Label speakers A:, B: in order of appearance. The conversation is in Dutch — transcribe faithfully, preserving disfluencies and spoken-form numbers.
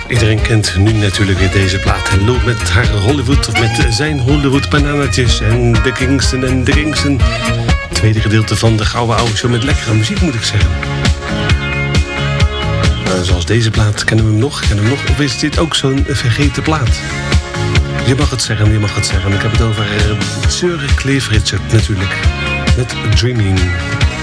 A: Iedereen kent nu natuurlijk weer deze plaat. Loopt met haar Hollywood of met zijn Hollywood bananetjes en de Kingston en de Kingston. Tweede gedeelte van de Gouden Oude Show met lekkere muziek, moet ik zeggen. Nou, zoals deze plaat, kennen we hem nog? Kennen we hem nog? Of is dit ook zo'n vergeten plaat? Je mag het zeggen, je mag het zeggen. Ik heb het over uh, Sir Cliff Richard natuurlijk. Met Dreaming.